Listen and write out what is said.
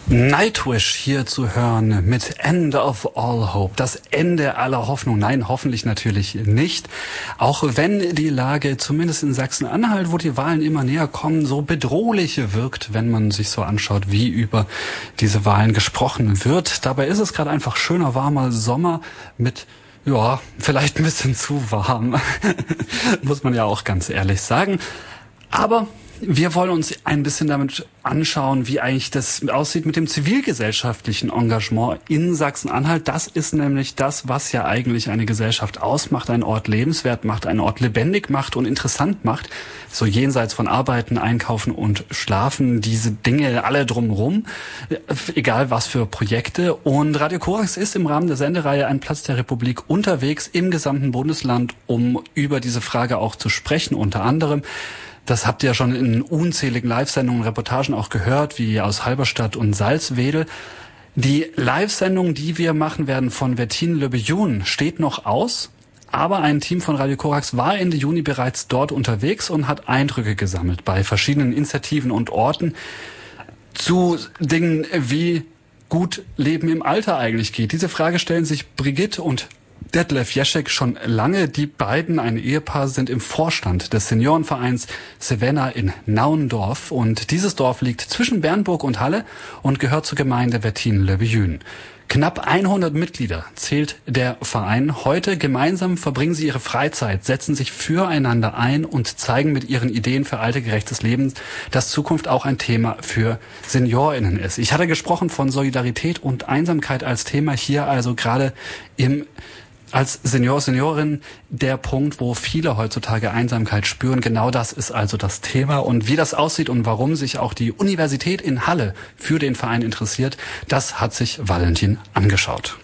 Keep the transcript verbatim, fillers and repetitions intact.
Nightwish hier zu hören mit End of All Hope. Das Ende aller Hoffnung. Nein, hoffentlich natürlich nicht. Auch wenn die Lage, zumindest in Sachsen-Anhalt, wo die Wahlen immer näher kommen, so bedrohlich wirkt, wenn man sich so anschaut, wie über diese Wahlen gesprochen wird. Dabei ist es gerade einfach schöner, warmer Sommer mit, ja, vielleicht ein bisschen zu warm. Muss man ja auch ganz ehrlich sagen. Aber wir wollen uns ein bisschen damit anschauen, wie eigentlich das aussieht mit dem zivilgesellschaftlichen Engagement in Sachsen-Anhalt. Das ist nämlich das, was ja eigentlich eine Gesellschaft ausmacht, einen Ort lebenswert macht, einen Ort lebendig macht und interessant macht. So jenseits von Arbeiten, Einkaufen und Schlafen, diese Dinge alle drumherum, egal was für Projekte. Und Radio Korax ist im Rahmen der Sendereihe Ein Platz der Republik unterwegs im gesamten Bundesland, um über diese Frage auch zu sprechen, unter anderem. Das habt ihr ja schon in unzähligen Live-Sendungen und Reportagen auch gehört, wie aus Halberstadt und Salzwedel. Die Live-Sendungen, die wir machen werden von Wettine Le Billon, steht noch aus. Aber ein Team von Radio Korax war Ende Juni bereits dort unterwegs und hat Eindrücke gesammelt bei verschiedenen Initiativen und Orten zu Dingen wie gut Leben im Alter eigentlich geht. Diese Frage stellen sich Brigitte und Detlef Jeschek schon lange. Die beiden, ein Ehepaar, sind im Vorstand des Seniorenvereins Sevenna in Naundorf. Und dieses Dorf liegt zwischen Bernburg und Halle und gehört zur Gemeinde Wettine Le Billon. Knapp hundert Mitglieder zählt der Verein. Heute gemeinsam verbringen sie ihre Freizeit, setzen sich füreinander ein und zeigen mit ihren Ideen für altergerechtes Leben, dass Zukunft auch ein Thema für SeniorInnen ist. Ich hatte gesprochen von Solidarität und Einsamkeit als Thema hier, also gerade im als Senior, Seniorin der Punkt, wo viele heutzutage Einsamkeit spüren. Genau das ist also das Thema. Und wie das aussieht und warum sich auch die Universität in Halle für den Verein interessiert, das hat sich Valentin angeschaut.